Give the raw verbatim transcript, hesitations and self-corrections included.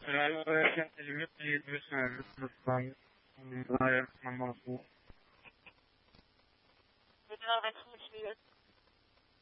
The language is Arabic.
كانت تعجبني باش الاسم الصغير الصغير مع المرفوع. بدنا نخمس شوية.